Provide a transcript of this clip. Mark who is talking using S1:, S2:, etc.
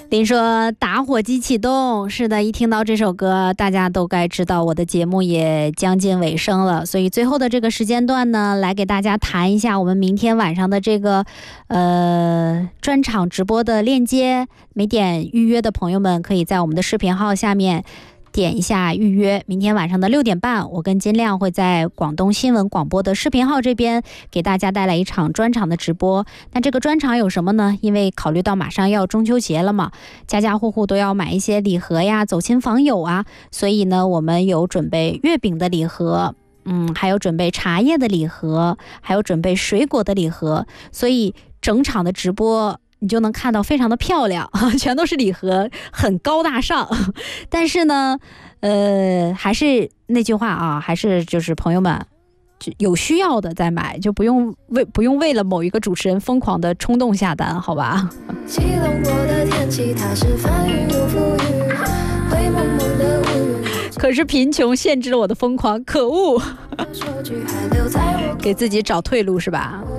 S1: 林说打火机启动，是的，一听到这首歌大家都该知道我的节目也将近尾声了，所以最后的这个时间段呢，来给大家谈一下我们明天晚上的这个专场直播的链接，没点预约的朋友们可以在我们的视频号下面点一下预约。明天晚上的6点半，我跟金亮会在广东新闻广播的视频号这边给大家带来一场专场的直播。那这个专场有什么呢？因为考虑到马上要中秋节了嘛，家家户户都要买一些礼盒呀，走亲访友啊，所以呢，我们有准备月饼的礼盒，还有准备茶叶的礼盒，还有准备水果的礼盒，所以整场的直播你就能看到非常的漂亮，全都是礼盒，很高大上。但是呢，还是那句话啊，还是就是朋友们有需要的再买，就不用为了某一个主持人疯狂的冲动下单，好吧？西龙国的天气它是翻云又覆雨，灰蒙蒙的乌云。可是贫穷限制了我的疯狂，可恶！给自己找退路是吧？